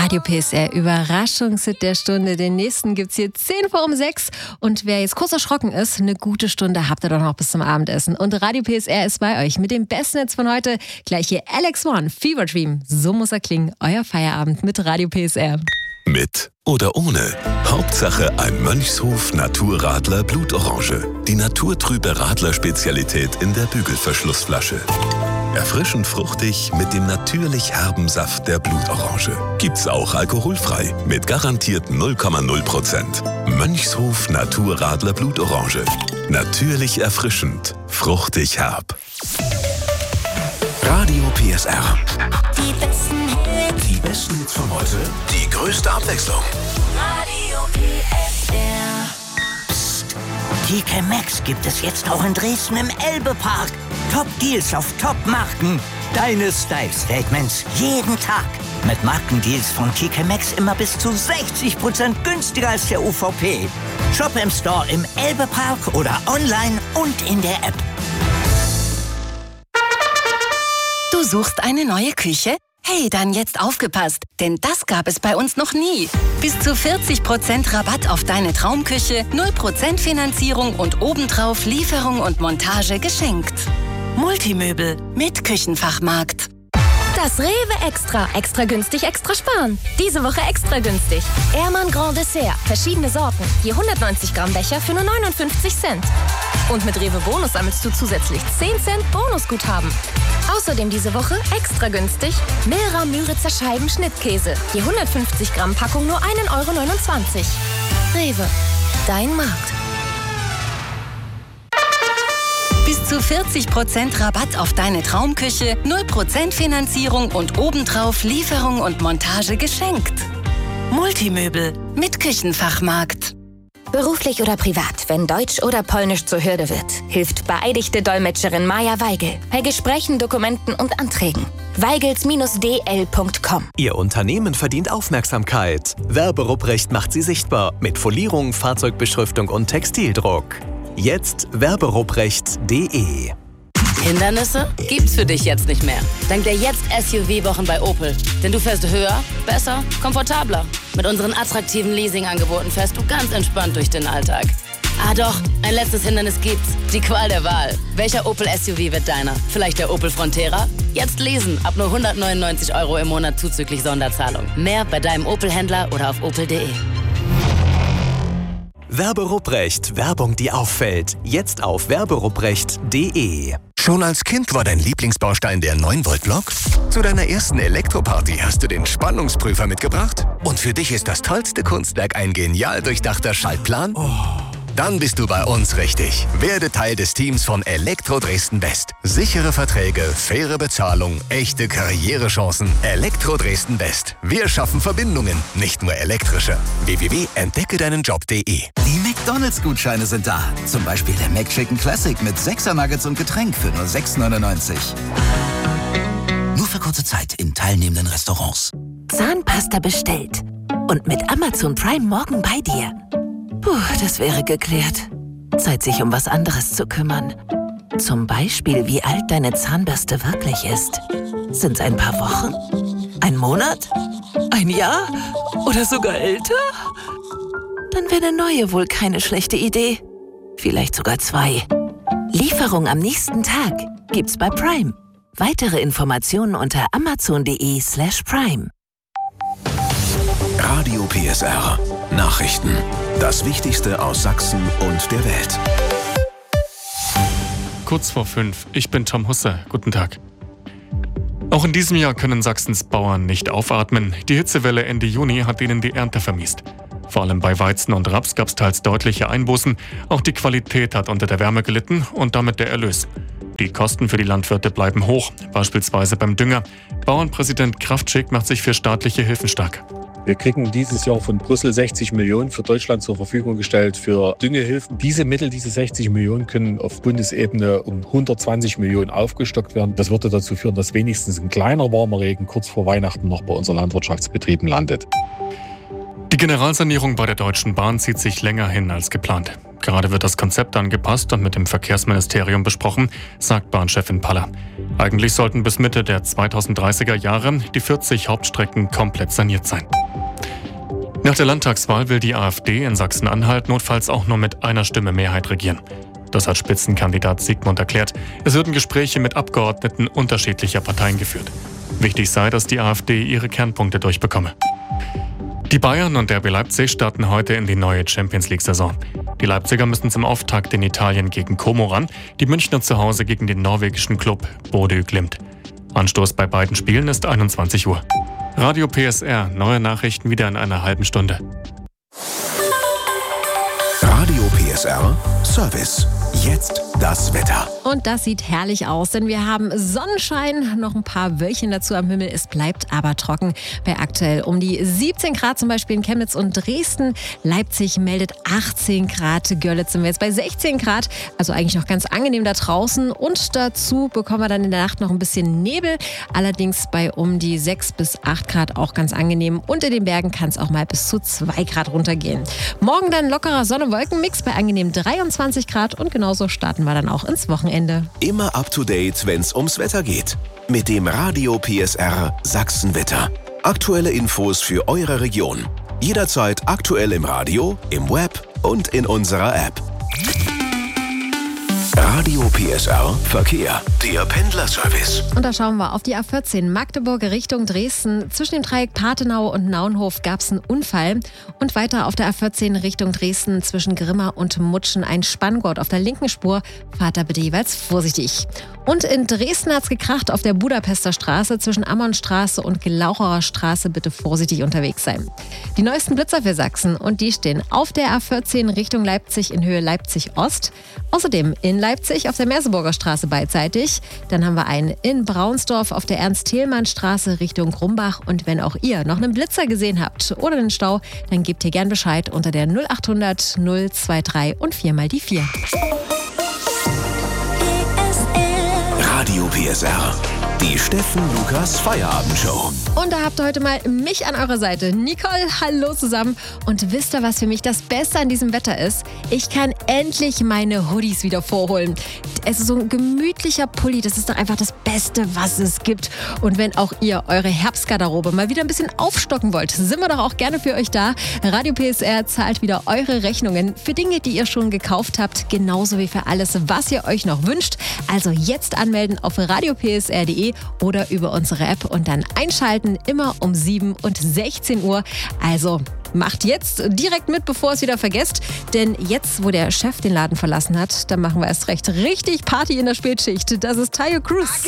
Radio PSR, Überraschungshit der Stunde. Den nächsten gibt's hier 6:10. Und wer jetzt kurz erschrocken ist, eine gute Stunde habt ihr doch noch bis zum Abendessen. Und Radio PSR ist bei euch mit dem besten Netz von heute. Gleich hier Alex One, Fever Dream. So muss er klingen. Euer Feierabend mit Radio PSR. Mit oder ohne. Hauptsache ein Mönchshof Naturradler Blutorange. Die naturtrübe Radler-Spezialität in der Bügelverschlussflasche. Erfrischend fruchtig mit dem natürlich herben Saft der Blutorange. Gibt's auch alkoholfrei mit garantiert 0,0%. Mönchshof Naturradler Blutorange. Natürlich erfrischend, fruchtig herb. Radio PSR. Die besten Hits. Die besten Hits von heute. Die größte Abwechslung. Radio PSR. TK Maxx gibt es jetzt auch in Dresden im Elbe-Park. Top-Deals auf Top-Marken. Deine Style-Statements jeden Tag. Mit Markendeals von TK Maxx immer bis zu 60% günstiger als der UVP. Shop im Store im Elbe-Park oder online und in der App. Du suchst eine neue Küche? Hey, dann jetzt aufgepasst, denn das gab es bei uns noch nie. Bis zu 40% Rabatt auf deine Traumküche, 0% Finanzierung und obendrauf Lieferung und Montage geschenkt. Multimöbel mit Küchenfachmarkt. Das Rewe Extra. Extra günstig, extra sparen. Diese Woche extra günstig. Ehrmann Grand Dessert. Verschiedene Sorten. Je 190 Gramm Becher für nur 59 Cent. Und mit Rewe Bonus sammelst du zusätzlich 10 Cent Bonusguthaben. Außerdem diese Woche extra günstig Milra Müritzer Scheiben Schnittkäse. Je 150 Gramm Packung nur 1,29 Euro. Rewe. Dein Markt. Bis zu 40% Rabatt auf deine Traumküche, 0% Finanzierung und obendrauf Lieferung und Montage geschenkt. Multimöbel mit Küchenfachmarkt. Beruflich oder privat, wenn Deutsch oder Polnisch zur Hürde wird, hilft beeidigte Dolmetscherin Maja Weigel bei Gesprächen, Dokumenten und Anträgen. weigels-dl.com. Ihr Unternehmen verdient Aufmerksamkeit. Werberupprecht macht sie sichtbar mit Folierung, Fahrzeugbeschriftung und Textildruck. Jetzt werberupprecht.de. Hindernisse gibt's für dich jetzt nicht mehr. Dank der Jetzt-SUV-Wochen bei Opel. Denn du fährst höher, besser, komfortabler. Mit unseren attraktiven Leasing-Angeboten fährst du ganz entspannt durch den Alltag. Ah doch, ein letztes Hindernis gibt's. Die Qual der Wahl. Welcher Opel-SUV wird deiner? Vielleicht der Opel Frontera? Jetzt leasen. Ab nur 199 € im Monat zuzüglich Sonderzahlung. Mehr bei deinem Opel-Händler oder auf opel.de. Werberupprecht. Werbung, die auffällt. Jetzt auf werberupprecht.de. Schon als Kind war dein Lieblingsbaustein der 9-Volt-Block? Zu deiner ersten Elektroparty hast du den Spannungsprüfer mitgebracht? Und für dich ist das tollste Kunstwerk ein genial durchdachter Schaltplan? Dann bist du bei uns richtig. Werde Teil des Teams von Elektro Dresden West. Sichere Verträge, faire Bezahlung, echte Karrierechancen. Elektro Dresden West. Wir schaffen Verbindungen, nicht nur elektrische. www.entdeckedeinenjob.de. Die McDonalds-Gutscheine sind da. Zum Beispiel der McChicken Classic mit 6er Nuggets und Getränk für nur 6,99 €. Nur für kurze Zeit in teilnehmenden Restaurants. Zahnpasta bestellt. Und mit Amazon Prime morgen bei dir. Puh, das wäre geklärt. Zeit, sich um was anderes zu kümmern. Zum Beispiel, wie alt deine Zahnbürste wirklich ist. Sind's ein paar Wochen? Ein Monat? Ein Jahr? Oder sogar älter? Dann wäre eine neue wohl keine schlechte Idee. Vielleicht sogar 2. Lieferung am nächsten Tag gibt's bei Prime. Weitere Informationen unter amazon.de/prime. Radio PSR. Nachrichten. Das Wichtigste aus Sachsen und der Welt. Kurz vor 5. Ich bin Tom Husse. Guten Tag. Auch in diesem Jahr können Sachsens Bauern nicht aufatmen. Die Hitzewelle Ende Juni hat ihnen die Ernte vermiest. Vor allem bei Weizen und Raps gab es teils deutliche Einbußen. Auch die Qualität hat unter der Wärme gelitten und damit der Erlös. Die Kosten für die Landwirte bleiben hoch, beispielsweise beim Dünger. Bauernpräsident Kraftschick macht sich für staatliche Hilfen stark. Wir kriegen dieses Jahr von Brüssel 60 Millionen für Deutschland zur Verfügung gestellt für Düngehilfen. Diese Mittel, diese 60 Millionen, können auf Bundesebene um 120 Millionen aufgestockt werden. Das würde dazu führen, dass wenigstens ein kleiner warmer Regen kurz vor Weihnachten noch bei unseren Landwirtschaftsbetrieben landet. Die Generalsanierung bei der Deutschen Bahn zieht sich länger hin als geplant. Gerade wird das Konzept angepasst und mit dem Verkehrsministerium besprochen, sagt Bahnchefin Paller. Eigentlich sollten bis Mitte der 2030er Jahre die 40 Hauptstrecken komplett saniert sein. Nach der Landtagswahl will die AfD in Sachsen-Anhalt notfalls auch nur mit einer Stimme Mehrheit regieren. Das hat Spitzenkandidat Sigmund erklärt. Es würden Gespräche mit Abgeordneten unterschiedlicher Parteien geführt. Wichtig sei, dass die AfD ihre Kernpunkte durchbekomme. Die Bayern und RB Leipzig starten heute in die neue Champions-League-Saison. Die Leipziger müssen zum Auftakt in Italien gegen Como ran, die Münchner zu Hause gegen den norwegischen Klub Bodø Glimt. Anstoß bei beiden Spielen ist 21 Uhr. Radio PSR, neue Nachrichten wieder in einer halben Stunde. Radio PSR Service. Jetzt das Wetter. Und das sieht herrlich aus, denn wir haben Sonnenschein, noch ein paar Wölkchen dazu am Himmel. Es bleibt aber trocken bei aktuell um die 17 Grad, zum Beispiel in Chemnitz und Dresden. Leipzig meldet 18 Grad, Görlitz sind wir jetzt bei 16 Grad, also eigentlich noch ganz angenehm da draußen. Und dazu bekommen wir dann in der Nacht noch ein bisschen Nebel, allerdings bei um die 6 bis 8 Grad auch ganz angenehm. Und in den Bergen kann es auch mal bis zu 2 Grad runtergehen. Morgen dann lockerer Sonne-Wolken-Mix bei angenehm 23 Grad und genauso starten wir dann auch ins Wochenende. Immer up to date, wenn's ums Wetter geht. Mit dem Radio PSR Sachsenwetter. Aktuelle Infos für eure Region. Jederzeit aktuell im Radio, im Web und in unserer App. Radio PSR Verkehr, der Pendlerservice. Und da schauen wir auf die A14 Magdeburg Richtung Dresden. Zwischen dem Dreieck Pathenau und Naunhof gab es einen Unfall. Und weiter auf der A14 Richtung Dresden zwischen Grimma und Mutschen ein Spanngurt auf der linken Spur. Fahrt da bitte jeweils vorsichtig. Und in Dresden hat es gekracht auf der Budapester Straße zwischen Ammonstraße und Glaucherer Straße. Bitte vorsichtig unterwegs sein. Die neuesten Blitzer für Sachsen und die stehen auf der A14 Richtung Leipzig in Höhe Leipzig-Ost. Außerdem in Leipzig auf der Merseburger Straße beidseitig. Dann haben wir einen in Braunsdorf auf der Ernst-Thälmann-Straße Richtung Grumbach. Und wenn auch ihr noch einen Blitzer gesehen habt oder einen Stau, dann gebt ihr gern Bescheid unter der 0800 023 und 4 mal die 4. Radio PSR. Die Steffen Lukas Feierabendshow. Und da habt ihr heute mal mich an eurer Seite. Nicole, hallo zusammen. Und wisst ihr, was für mich das Beste an diesem Wetter ist? Ich kann endlich meine Hoodies wieder vorholen. Es ist so ein gemütlicher Pulli. Das ist doch einfach das Beste, was es gibt. Und wenn auch ihr eure Herbstgarderobe mal wieder ein bisschen aufstocken wollt, sind wir doch auch gerne für euch da. Radio PSR zahlt wieder eure Rechnungen für Dinge, die ihr schon gekauft habt, genauso wie für alles, was ihr euch noch wünscht. Also jetzt anmelden auf radiopsr.de oder über unsere App und dann einschalten, immer um 7 und 16 Uhr. Also macht jetzt direkt mit, bevor ihr es wieder vergesst. Denn jetzt, wo der Chef den Laden verlassen hat, dann machen wir erst recht richtig Party in der Spätschicht. Das ist Tayo Cruz.